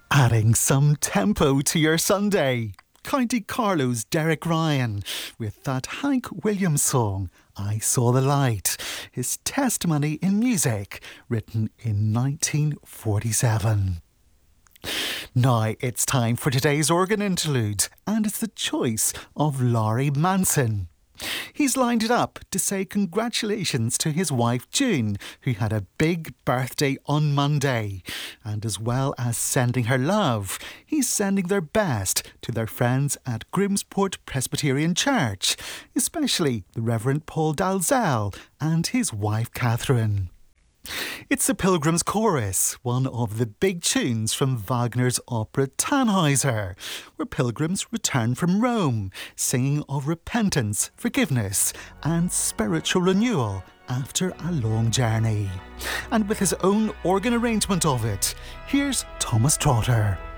Adding some tempo to your Sunday. County Carlo's Derek Ryan with that Hank Williams song, I Saw the Light, his testimony in music, written in 1947. Now it's time for today's organ interlude, and it's the choice of Laurie Manson. He's lined it up to say congratulations to his wife June, who had a big birthday on Monday. And as well as sending her love, he's sending their best to their friends at Grimsport Presbyterian Church, especially the Reverend Paul Dalzell and his wife Catherine. It's the Pilgrim's Chorus, one of the big tunes from Wagner's opera Tannhäuser, where pilgrims return from Rome, singing of repentance, forgiveness and spiritual renewal after a long journey. And with his own organ arrangement of it, here's Thomas Trotter.